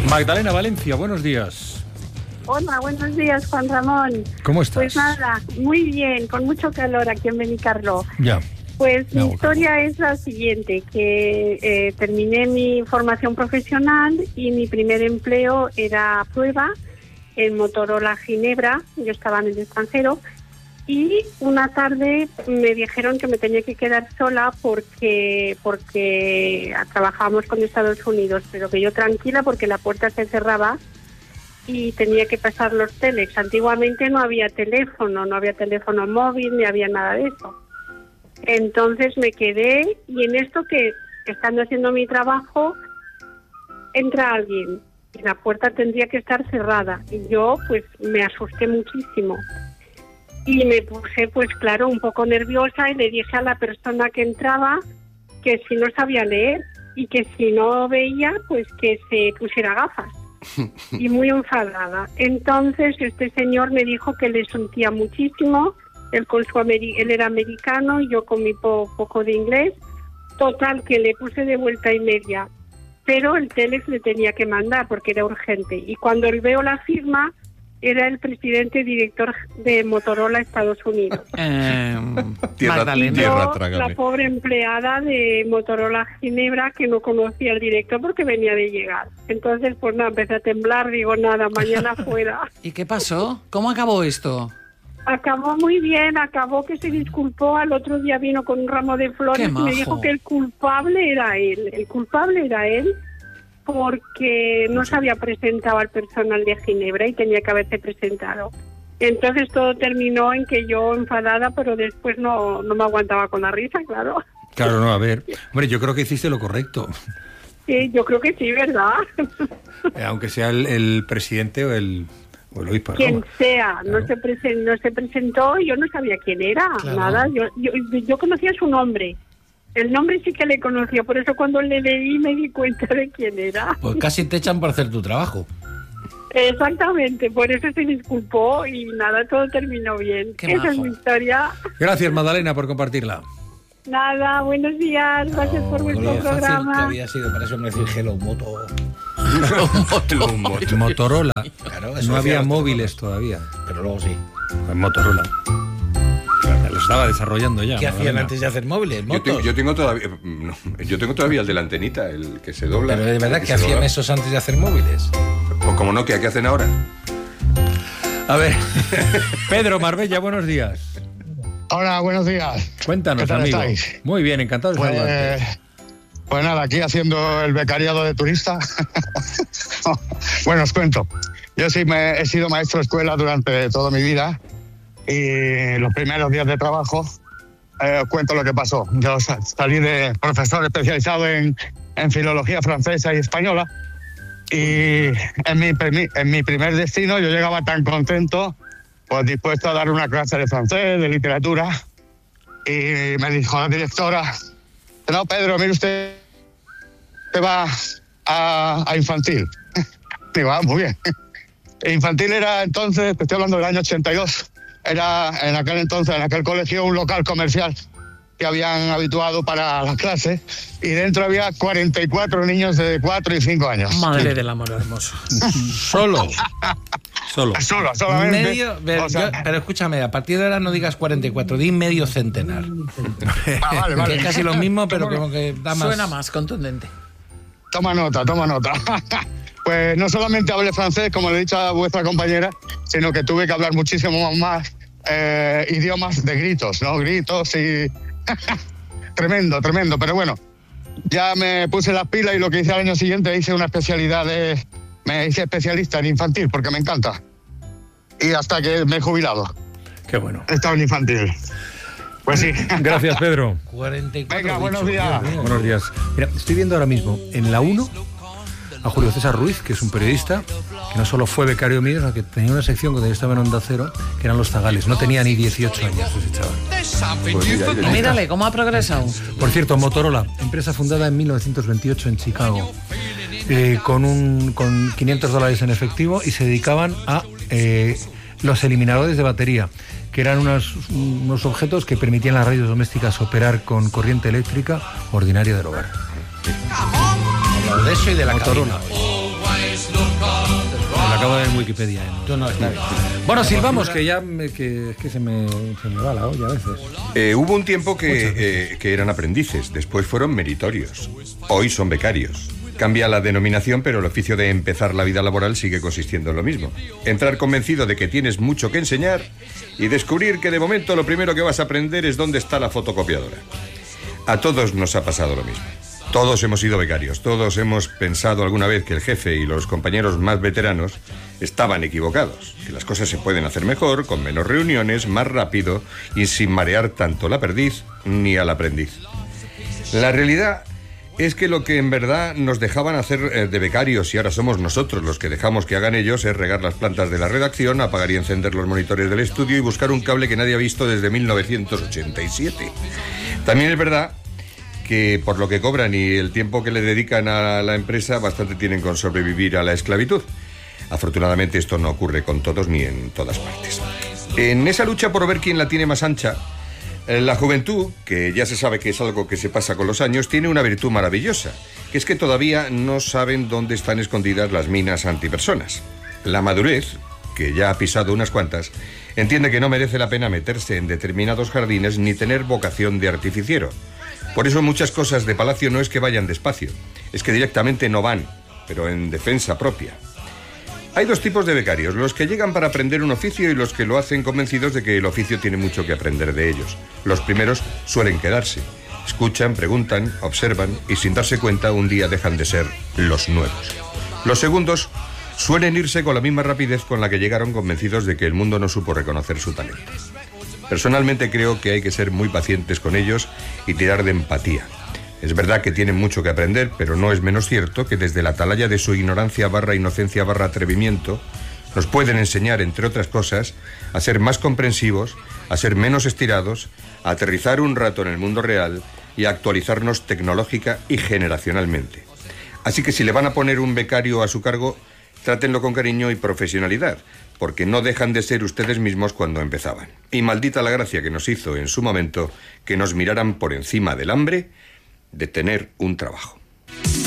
Magdalena Valencia, buenos días. Hola, buenos días, Juan Ramón. ¿Cómo estás? Pues nada, muy bien, con mucho calor aquí en Benicarló. Ya. Pues mi historia es la siguiente, que terminé mi formación profesional y mi primer empleo era prueba en Motorola Ginebra. Yo estaba en el extranjero y una tarde me dijeron que me tenía que quedar sola porque trabajábamos con Estados Unidos, pero que yo tranquila porque la puerta se cerraba y tenía que pasar los telex. Antiguamente no había teléfono móvil, ni había nada de eso. Entonces me quedé y en esto que estando haciendo mi trabajo entra alguien y la puerta tendría que estar cerrada y yo pues me asusté muchísimo y me puse pues claro un poco nerviosa y le dije a la persona que entraba que si no sabía leer y que si no veía pues que se pusiera gafas y muy enfadada. Entonces este señor me dijo que le sentía muchísimo. Él era americano y yo con mi poco de inglés. Total, que le puse de vuelta y media. Pero el telex le tenía que mandar porque era urgente. Y cuando veo la firma, era el presidente director de Motorola Estados Unidos. Magdalena. Y yo, la pobre empleada de Motorola Ginebra, que no conocía al director porque venía de llegar. Entonces, pues nada, empecé a temblar. Digo, nada, mañana fuera. ¿Y qué pasó? ¿Cómo acabó esto? Acabó muy bien, acabó que se disculpó, al otro día vino con un ramo de flores y me dijo que el culpable era él porque no se había presentado al personal de Ginebra y tenía que haberse presentado. Entonces todo terminó en que yo enfadada, pero después no me aguantaba con la risa, claro. Claro, no, a ver, hombre, yo creo que hiciste lo correcto. Sí, yo creo que sí, ¿verdad? Aunque sea el presidente o el obispo, quien sea, claro. no se presentó y yo no sabía quién era, claro. Nada, yo conocía su nombre, el nombre sí que le conocía, por eso cuando le leí me di cuenta de quién era. Pues casi te echan por hacer tu trabajo. Exactamente, por eso se disculpó y nada, todo terminó bien. Esa es mi historia. Gracias, Magdalena, por compartirla. Nada, buenos días, gracias por vuestro programa. Que había sido, para eso me decía Hello Moto. Motorola. Claro, no había móviles todavía. Pero luego sí. En Motorola. Lo estaba desarrollando ya. ¿Qué hacían antes de hacer móviles? Yo tengo todavía el de la antenita, el que se dobla. Pero de verdad, ¿qué hacían esos antes de hacer móviles? Pues como no, ¿qué hacen ahora? A ver, Pedro Marbella, buenos días. Hola, buenos días. Cuéntanos, ¿qué tal amigo? estáis? Muy bien, encantado de saludarte. Pues nada, aquí haciendo el becariado de turista. Bueno, os cuento. Yo sí he sido maestro de escuela durante toda mi vida y los primeros días de trabajo os cuento lo que pasó. Yo salí de profesor especializado en filología francesa y española y en mi primer destino yo llegaba tan contento, pues dispuesto a dar una clase de francés, de literatura, y me dijo la directora: no, Pedro, mire usted, te va a infantil. Digo, muy bien. Infantil era entonces, te estoy hablando del año 82, era en aquel colegio un local comercial que habían habituado para las clases y dentro había 44 niños de 4 y 5 años. Madre del amor hermoso. Solamente. Pero escúchame, a partir de ahora no digas 44, di medio centenar. Vale. Que es casi lo mismo, pero como que da más. Suena más contundente. Toma nota. Pues no solamente hablé francés, como le he dicho a vuestra compañera, sino que tuve que hablar muchísimo más idiomas de gritos, ¿no? Gritos y... Tremendo. Pero bueno, ya me puse las pilas y lo que hice al año siguiente, me hice especialista en infantil porque me encanta. Y hasta que me he jubilado. Qué bueno. He estado en infantil. Pues sí. Gracias, Pedro. 44. Venga, buenos días. Buenos días. Mira, estoy viendo ahora mismo en la 1 a Julio César Ruiz, que es un periodista que no solo fue becario mío, sino que tenía una sección cuando yo estaba en Onda Cero, que eran los zagales. No tenía ni 18 años ese chaval. Pues mírale, ¿cómo ha progresado? Por cierto, Motorola, empresa fundada en 1928 en Chicago, con $500 en efectivo, y se dedicaban a los eliminadores de batería, que eran unos objetos que permitían a las radios domésticas operar con corriente eléctrica ordinaria del hogar. De eso y de la Motorola. cabina. acabo de ver en Wikipedia. Tú no, está bien. Bueno, silbamos, que ya que se me va la olla a veces. Hubo un tiempo que eran aprendices, después fueron meritorios. Hoy son becarios. Cambia la denominación, pero el oficio de empezar la vida laboral sigue consistiendo en lo mismo. Entrar convencido de que tienes mucho que enseñar y descubrir que de momento lo primero que vas a aprender es dónde está la fotocopiadora. A todos nos ha pasado lo mismo. Todos hemos sido becarios, todos hemos pensado alguna vez que el jefe y los compañeros más veteranos estaban equivocados, que las cosas se pueden hacer mejor, con menos reuniones, más rápido y sin marear tanto la perdiz ni al aprendiz. La realidad es que lo que en verdad nos dejaban hacer de becarios y ahora somos nosotros los que dejamos que hagan ellos es regar las plantas de la redacción, apagar y encender los monitores del estudio y buscar un cable que nadie ha visto desde 1987. También es verdad que por lo que cobran y el tiempo que le dedican a la empresa, bastante tienen con sobrevivir a la esclavitud. Afortunadamente esto no ocurre con todos ni en todas partes. En esa lucha por ver quién la tiene más ancha, la juventud, que ya se sabe que es algo que se pasa con los años, tiene una virtud maravillosa, que es que todavía no saben dónde están escondidas las minas antipersonas. La madurez, que ya ha pisado unas cuantas, entiende que no merece la pena meterse en determinados jardines ni tener vocación de artificiero. Por eso muchas cosas de Palacio no es que vayan despacio, es que directamente no van, pero en defensa propia. Hay dos tipos de becarios, los que llegan para aprender un oficio y los que lo hacen convencidos de que el oficio tiene mucho que aprender de ellos. Los primeros suelen quedarse, escuchan, preguntan, observan y sin darse cuenta un día dejan de ser los nuevos. Los segundos suelen irse con la misma rapidez con la que llegaron, convencidos de que el mundo no supo reconocer su talento. Personalmente creo que hay que ser muy pacientes con ellos y tirar de empatía. Es verdad que tienen mucho que aprender, pero no es menos cierto que desde la atalaya de su ignorancia / inocencia / atrevimiento nos pueden enseñar, entre otras cosas, a ser más comprensivos, a ser menos estirados, a aterrizar un rato en el mundo real y a actualizarnos tecnológica y generacionalmente. Así que si le van a poner un becario a su cargo, trátenlo con cariño y profesionalidad, porque no dejan de ser ustedes mismos cuando empezaban. Y maldita la gracia que nos hizo en su momento que nos miraran por encima del hambre de tener un trabajo.